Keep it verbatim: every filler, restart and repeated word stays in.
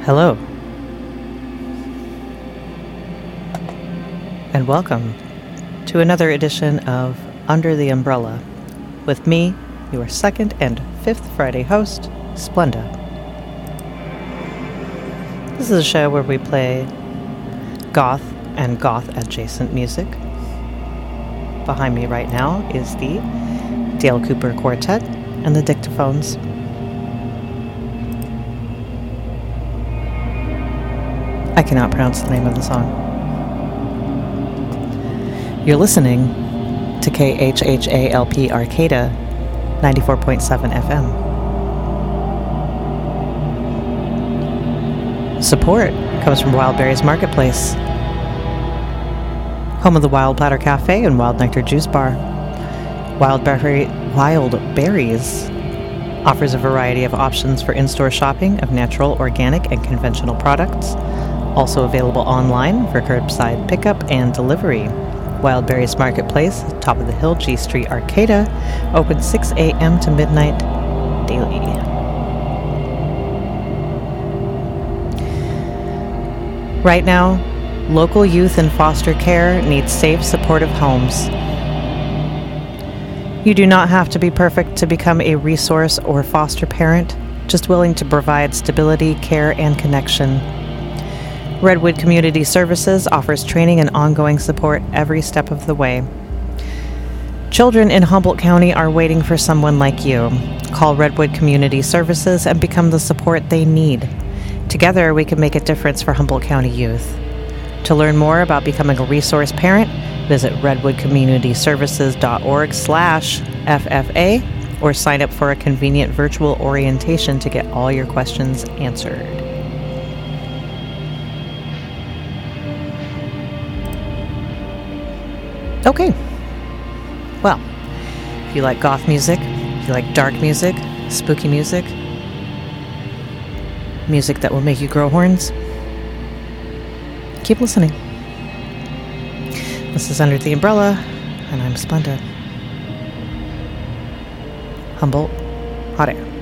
Hello, and welcome to another edition of Under the Umbrella with me, your second and fifth Friday host, Splenda. This is a show where we play goth and goth-adjacent music. Behind me right now is the Dale Cooper Quartet and the Dictaphones. I cannot pronounce the name of the song. You're listening to K H H A L P Arcata ninety-four point seven F M. Support comes from Wildberries Marketplace, home of the Wild Platter Cafe and Wild Nectar Juice Bar. Wild, Berry, Wild Berries offers a variety of options for in-store shopping of natural, organic, and conventional products. Also available online for curbside pickup and delivery. Wildberries Marketplace, top of the hill, G Street, Arcata, open six a.m. to midnight daily. Right now, local youth in foster care need safe, supportive homes. You do not have to be perfect to become a resource or foster parent, just willing to provide stability, care, and connection. Redwood Community Services offers training and ongoing support every step of the way. Children in Humboldt County are waiting for someone like you. Call Redwood Community Services and become the support they need. Together, we can make a difference for Humboldt County youth. To learn more about becoming a resource parent, visit redwoodcommunityservices.org slash FFA or sign up for a convenient virtual orientation to get all your questions answered. Okay. Well, if you like goth music, if you like dark music, spooky music, music that will make you grow horns, keep listening. This is Under the Umbrella, and I'm Splenda. Humboldt Hot Air.